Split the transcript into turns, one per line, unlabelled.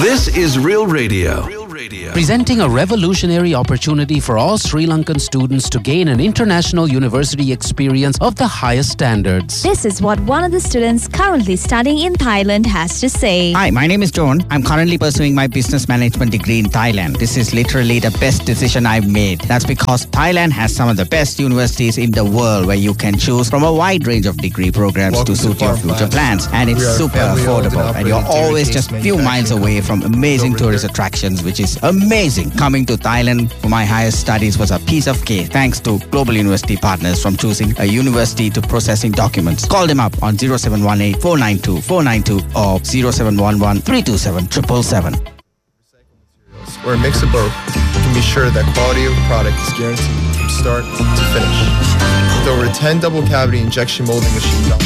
This is Real Radio.
Presenting a revolutionary opportunity for all Sri Lankan students to gain an international university experience of the highest standards.
This is what one of the students currently studying in Thailand has to say.
Hi, my name is John. I'm currently pursuing my business management degree in Thailand. This is literally the best decision I've made. That's because Thailand has some of the best universities in the world where you can choose from a wide range of degree programs to suit your future plans. And it's super affordable. And you're always just a few miles away from amazing tourist attractions, which is amazing. Coming to Thailand for my higher studies was a piece of cake thanks to Global University Partners, from choosing a university to processing documents. Call them up on 0718 492 492 or 0711 327 777.
Or a mix of both, you can be sure that quality of the product is guaranteed from start to finish. With over 10 double cavity injection molding machines